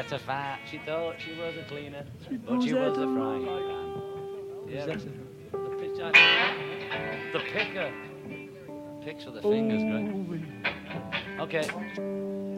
What a fat. She thought she was a cleaner, but she was a frying pan. Yeah, the pitch. The picker. Picks with the fingers, great. Okay.